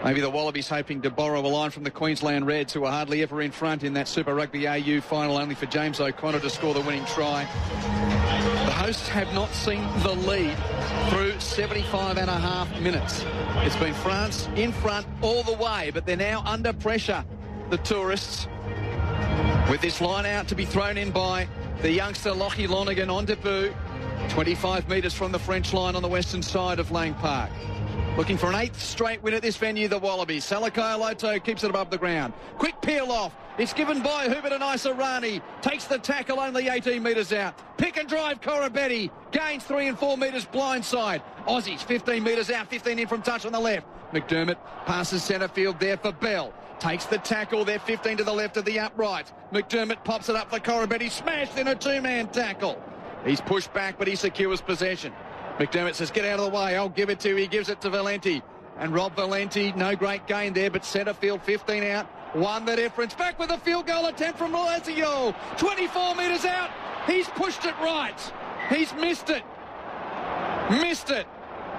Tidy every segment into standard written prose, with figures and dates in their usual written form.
Maybe the Wallabies hoping to borrow a line from the Queensland Reds, who are hardly ever in front in that Super Rugby AU final, only for James O'Connor to score the winning try. The hosts have not seen the lead through 75 and a half minutes. It's been France in front all the way, but they're now under pressure, the tourists, with this line out to be thrown in by the youngster Lockie Lonergan on debut, 25 metres from the French line on the western side of Lang Park. Looking for an 8th straight win at this venue, the Wallabies. Salakai Loto keeps it above the ground. Quick peel off. It's given by Hubert and Naisarani. Takes the tackle only 18 metres out. Pick and drive Corabetti. Gains 3 and 4 metres blindside. Aussies 15 metres out, 15 in from touch on the left. McDermott passes centre field there for Bell. Takes the tackle there, 15 to the left of the upright. McDermott pops it up for Corabetti. Smashed in a two-man tackle. He's pushed back, but he secures possession. McDermott says, get out of the way, I'll give it to you. He gives it to Valenti. And Rob Valenti, no great gain there, but centre field, 15 out. Won the difference. Back with a field goal attempt from Lazio. 24 metres out. He's pushed it right. He's missed it. Missed it.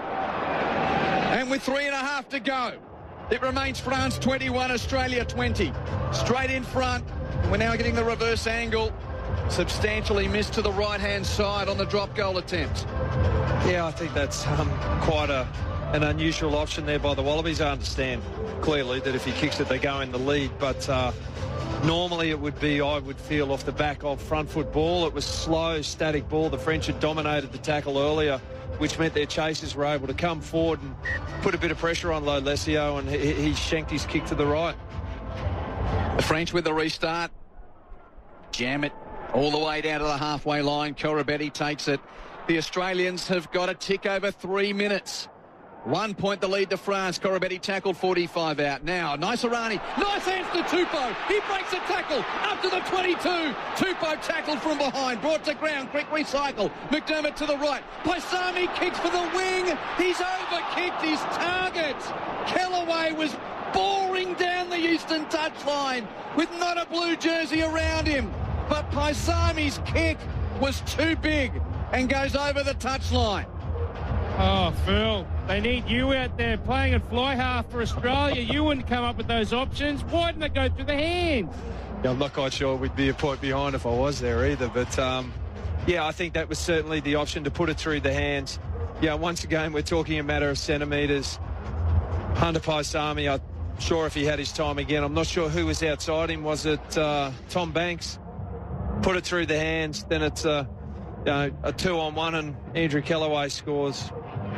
And with 3.5 to go, it remains France 21, Australia 20. Straight in front. We're now getting the reverse angle. Substantially missed to the right-hand side on the drop goal attempt. Yeah, I think that's quite an unusual option there by the Wallabies. I understand clearly that if he kicks it, they go in the lead, but normally it would be, I would feel, off the back of front foot ball. It was slow, static ball. The French had dominated the tackle earlier, which meant their chasers were able to come forward and put a bit of pressure on Lolesio, and he shanked his kick to the right. The French with the restart. Jam it all the way down to the halfway line. Corabetti takes it. The Australians have got a tick over 3 minutes. 1 point the lead to France. Corabetti tackled, 45 out. Now, Naisarani. Nice hands to Tupou. He breaks a tackle up to the 22. Tupou tackled from behind. Brought to ground. Quick recycle. McDermott to the right. Paisami kicks for the wing. He's overkicked his target. Kellaway was boring down the eastern touchline with not a blue jersey around him. But Paisami's kick was too big and goes over the touchline. Oh, Phil, they need you out there playing at fly half for Australia. You wouldn't come up with those options. Why didn't it go through the hands? Yeah, I'm not quite sure we'd be a point behind if I was there either. But, yeah, I think that was certainly the option, to put it through the hands. Yeah, once again, we're talking a matter of centimetres. Hunter Paisami, I'm sure if he had his time again, I'm not sure who was outside him. Was it Tom Banks? Put it through the hands, then it's a 2-on-1 and Andrew Kellaway scores.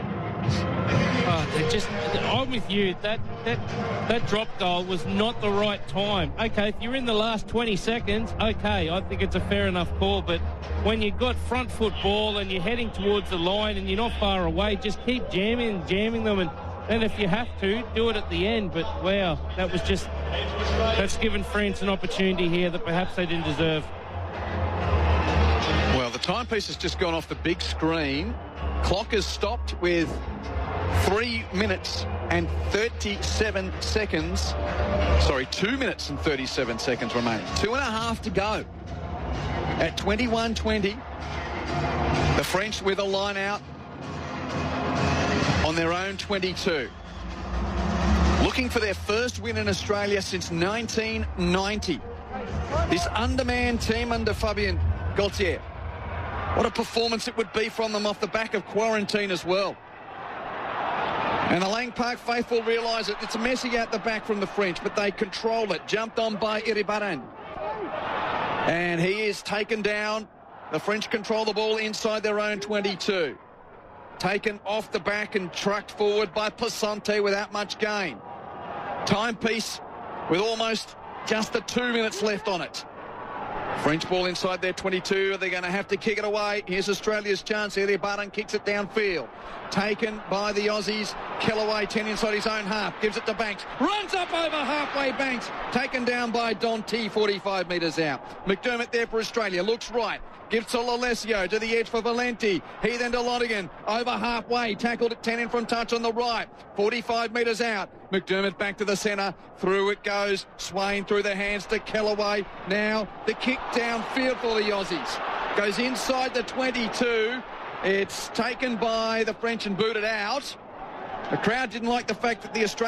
I'm with you. That drop goal was not the right time. Okay, if you're in the last 20 seconds, okay, I think it's a fair enough call. But when you've got front foot ball and you're heading towards the line and you're not far away, just keep jamming them. And then if you have to, do it at the end. But, wow, that's given France an opportunity here that perhaps they didn't deserve. Well, the timepiece has just gone off the big screen. Clock has stopped with 3 minutes and 37 seconds. Sorry, 2 minutes and 37 seconds remaining. 2.5 to go. At 21-20, the French with a line out on their own 22. Looking for their first win in Australia since 1990. This undermanned team under Fabien Gaultier. What a performance it would be from them off the back of quarantine as well. And the Lang Park faithful realise it. It's messy out the back from the French, but they control it. Jumped on by Iribarren. And he is taken down. The French control the ball inside their own 22. Taken off the back and trucked forward by Passante without much gain. Timepiece with almost just the 2 minutes left on it. French ball inside their 22. They're going to have to kick it away. Here's Australia's chance. Iribarren kicks it downfield. Taken by the Aussies. Kellaway 10 inside his own half. Gives it to Banks. Runs up over halfway. Banks taken down by Dante 45 metres out. McDermott there for Australia. Looks right. Gives to Lolesio to the edge for Valenti. He then to Lonergan. Over halfway. Tackled at 10 in from touch on the right. 45 metres out. McDermott back to the centre. Through it goes. Swain through the hands to Kellaway. Now the kick downfield for the Aussies. Goes inside the 22. It's taken by the French and booted out. The crowd didn't like the fact that the Australians